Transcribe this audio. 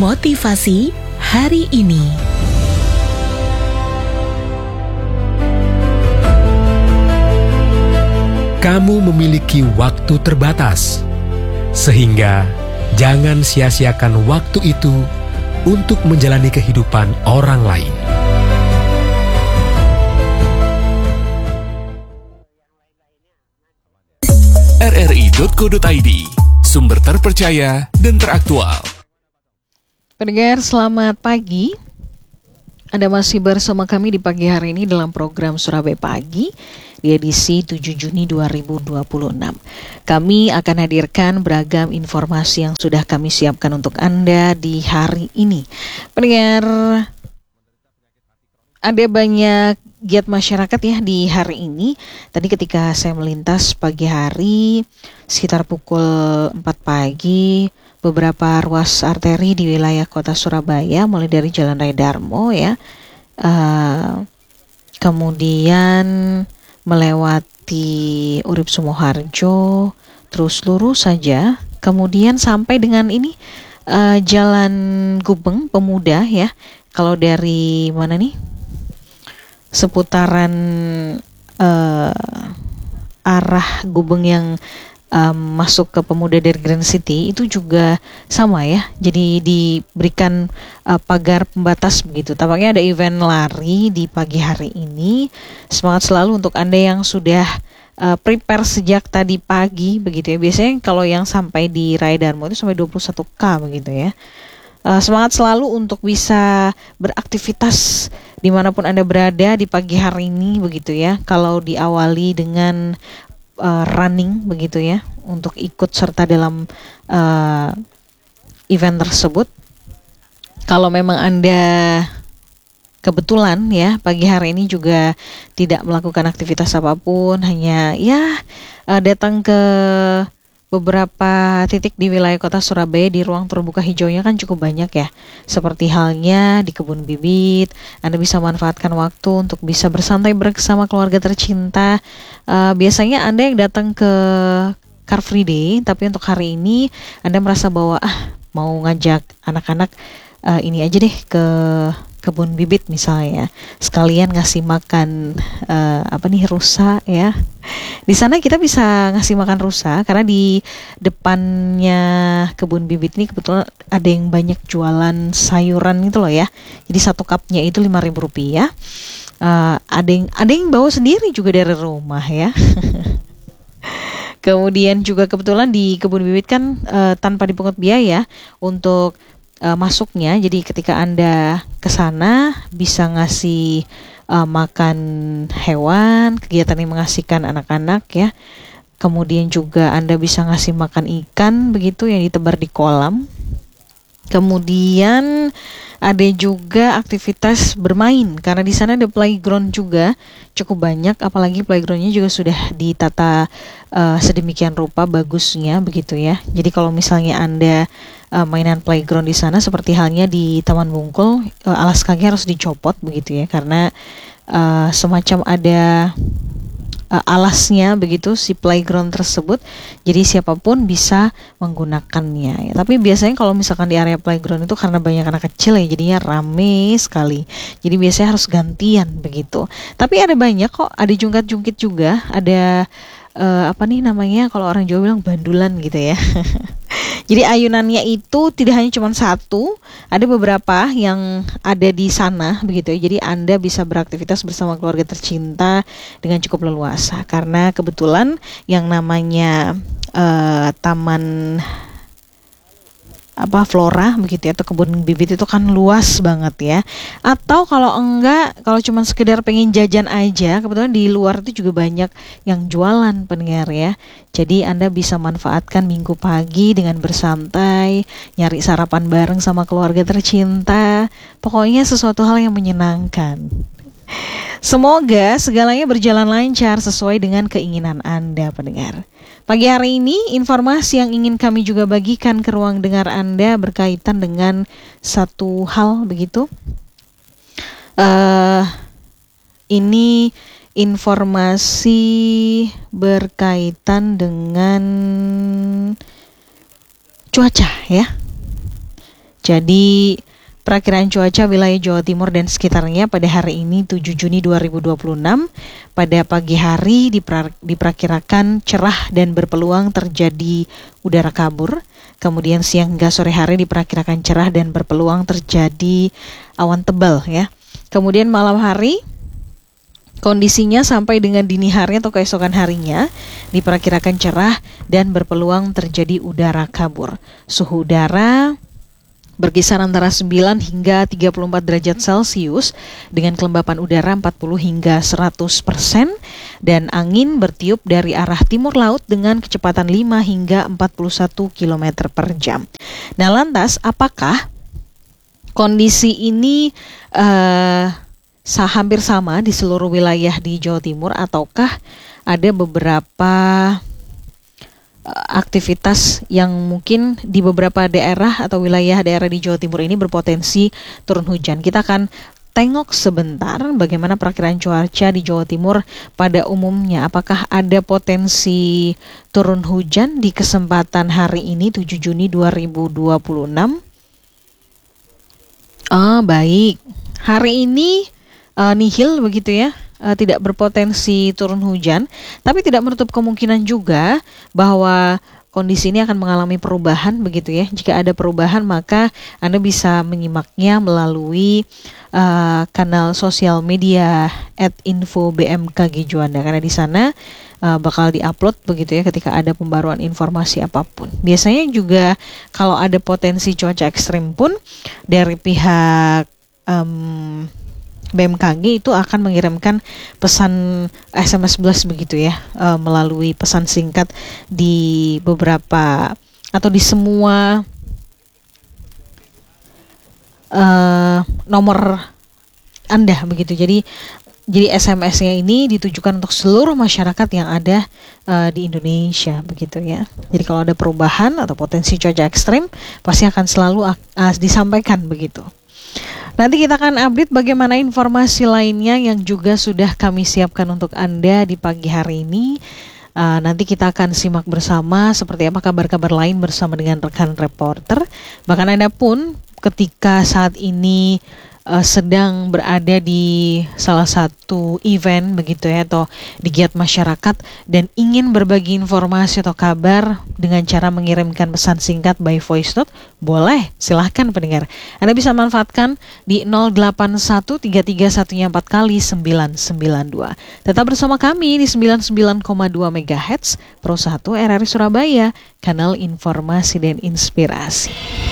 Motivasi hari ini. Kamu memiliki waktu terbatas, sehingga jangan sia-siakan waktu itu untuk menjalani kehidupan orang lain. rri.co.id, sumber terpercaya dan teraktual. Pendengar, selamat pagi. Anda masih bersama kami di pagi hari ini dalam program Surabaya Pagi di edisi 7 Juni 2026. Kami akan hadirkan beragam informasi yang sudah kami siapkan untuk Anda di hari ini. Pendengar, ada banyak giat masyarakat ya di hari ini. Tadi ketika saya melintas pagi hari sekitar pukul 4 pagi, beberapa ruas arteri di wilayah kota Surabaya, mulai dari Jalan Raya Darmo ya, kemudian melewati Urip Sumoharjo, terus lurus saja, kemudian sampai dengan ini Jalan Gubeng Pemuda ya. Kalau dari mana nih? Seputaran arah Gubeng yang masuk ke Pemuda dari Grand City itu juga sama ya. Jadi diberikan pagar pembatas begitu. Tampaknya ada event lari di pagi hari ini. Semangat selalu untuk Anda yang sudah prepare sejak tadi pagi begitu ya. Biasanya kalau yang sampai di Raya Darmo itu sampai 21K begitu ya. Semangat selalu untuk bisa beraktivitas dimanapun Anda berada di pagi hari ini begitu ya. Kalau diawali dengan running begitu ya, untuk ikut serta dalam event tersebut. Kalau memang Anda kebetulan ya pagi hari ini juga tidak melakukan aktivitas apapun, hanya ya datang ke beberapa titik di wilayah kota Surabaya, di ruang terbuka hijaunya kan cukup banyak ya. Seperti halnya di kebun bibit, Anda bisa manfaatkan waktu untuk bisa bersantai bersama keluarga tercinta. Biasanya Anda yang datang ke Car Free Day, tapi untuk hari ini Anda merasa bahwa mau ngajak anak-anak ini aja deh ke kebun bibit misalnya, sekalian ngasih makan rusa ya. Di sana kita bisa ngasih makan rusa karena di depannya kebun bibit ini kebetulan ada yang banyak jualan sayuran gitu loh ya. Jadi satu cupnya itu Rp5.000. Ada yang bawa sendiri juga dari rumah ya. Kemudian juga kebetulan di kebun bibit kan tanpa dipungut biaya untuk masuknya. Jadi ketika Anda ke sana bisa ngasih makan hewan, kegiatan yang mengasihkan anak-anak ya. Kemudian juga Anda bisa ngasih makan ikan begitu yang ditebar di kolam. Kemudian ada juga aktivitas bermain karena di sana ada playground juga cukup banyak, apalagi playgroundnya juga sudah ditata sedemikian rupa bagusnya begitu ya. Jadi kalau misalnya Anda mainan playground di sana seperti halnya di Taman Bungkul, alas kaki harus dicopot begitu ya, karena semacam ada alasnya begitu si playground tersebut, jadi siapapun bisa menggunakannya ya. Tapi biasanya kalau misalkan di area playground itu karena banyak anak kecil ya, jadinya rame sekali, jadi biasanya harus gantian begitu. Tapi ada banyak kok, ada jungkat-jungkit juga, ada kalau orang Jawa bilang bandulan gitu ya. Jadi ayunannya itu tidak hanya cuma satu, ada beberapa yang ada di sana begitu ya. Jadi Anda bisa beraktivitas bersama keluarga tercinta dengan cukup leluasa, karena kebetulan yang namanya taman flora begitu ya, atau kebun bibit itu kan luas banget ya. Atau kalau cuma sekedar pengen jajan aja, kebetulan di luar itu juga banyak yang jualan pendengar ya. Jadi Anda bisa manfaatkan minggu pagi dengan bersantai, nyari sarapan bareng sama keluarga tercinta. Pokoknya sesuatu hal yang menyenangkan. Semoga segalanya berjalan lancar sesuai dengan keinginan Anda pendengar. Pagi hari ini informasi yang ingin kami juga bagikan ke ruang dengar Anda berkaitan dengan satu hal begitu. Ini informasi berkaitan dengan cuaca ya. Jadi perakiraan cuaca wilayah Jawa Timur dan sekitarnya pada hari ini 7 Juni 2026, pada pagi hari diperkirakan cerah dan berpeluang terjadi udara kabur. Kemudian siang hingga sore hari diperkirakan cerah dan berpeluang terjadi awan tebal ya. Kemudian malam hari kondisinya sampai dengan dini hari atau keesokan harinya diperkirakan cerah dan berpeluang terjadi udara kabur. Suhu udara berkisar antara 9 hingga 34 derajat Celcius dengan kelembapan udara 40 hingga 100% dan angin bertiup dari arah timur laut dengan kecepatan 5 hingga 41 km per jam. Nah, lantas apakah kondisi ini hampir sama di seluruh wilayah di Jawa Timur ataukah ada beberapa aktivitas yang mungkin di beberapa daerah atau daerah di Jawa Timur ini berpotensi turun hujan? Kita akan tengok sebentar bagaimana perakiraan cuaca di Jawa Timur pada umumnya. Apakah ada potensi turun hujan di kesempatan hari ini 7 Juni 2026? Baik. Hari ini nihil begitu ya. Tidak berpotensi turun hujan, tapi tidak menutup kemungkinan juga bahwa kondisi ini akan mengalami perubahan begitu ya. Jika ada perubahan maka Anda bisa menyimaknya melalui kanal sosial media @info_bmkg Juanda, karena di sana bakal diupload begitu ya ketika ada pembaruan informasi apapun. Biasanya juga kalau ada potensi cuaca ekstrim pun dari pihak BMKG itu akan mengirimkan pesan SMS blast begitu ya, melalui pesan singkat di beberapa atau di semua nomor Anda begitu. Jadi SMS-nya ini ditujukan untuk seluruh masyarakat yang ada di Indonesia begitu ya. Jadi kalau ada perubahan atau potensi cuaca ekstrim pasti akan selalu disampaikan begitu. Nanti kita akan update bagaimana informasi lainnya yang juga sudah kami siapkan untuk Anda di pagi hari ini. Nanti kita akan simak bersama seperti apa kabar-kabar lain bersama dengan rekan reporter. Bahkan Anda pun ketika saat ini sedang berada di salah satu event begitu ya, atau di giat masyarakat dan ingin berbagi informasi atau kabar dengan cara mengirimkan pesan singkat by voice note, boleh, silahkan pendengar. Anda bisa manfaatkan di 08133114 Tetap bersama kami di 99,2 MHz Pro 1 RRI Surabaya, kanal informasi dan inspirasi.